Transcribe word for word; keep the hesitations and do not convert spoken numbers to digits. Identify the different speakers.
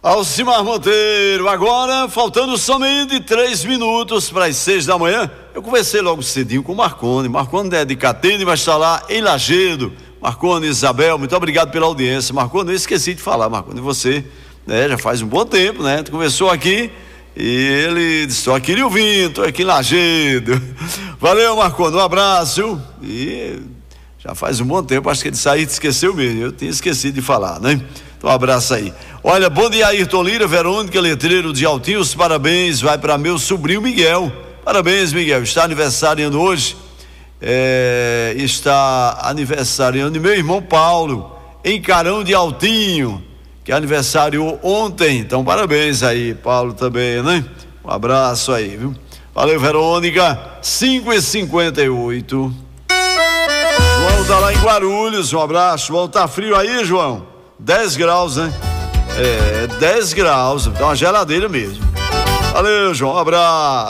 Speaker 1: Alcimar Monteiro, agora faltando somente três minutos para as seis da manhã. Eu conversei logo cedinho com o Marconi. Marconi é de Catene, vai estar lá em Lagedo. Marconi, Isabel, muito obrigado pela audiência. Marconi, eu esqueci de falar, Marconi, você, né, já faz um bom tempo, né? Tu conversou aqui e ele disse: estou aqui em Rio, estou aqui em Lagedo. Valeu, Marconi, um abraço. E já faz um bom tempo, acho que ele saiu e esqueceu mesmo. Eu tinha esquecido de falar, né? Então, um abraço aí. Olha, bom dia, Ayrton Lira, Verônica, letreiro de Altinho, os parabéns vai para meu sobrinho Miguel. Parabéns, Miguel, está aniversariando hoje, é, está aniversariando meu irmão Paulo, em Carão de Altinho, que aniversariou ontem. Então, parabéns aí, Paulo também, né? Um abraço aí, viu? Valeu, Verônica. Cinco e cinquenta e oito. João tá lá em Guarulhos, um abraço. João, tá frio aí, João? dez graus, né? É, dez graus, tá uma geladeira mesmo. Valeu, João, um abraço.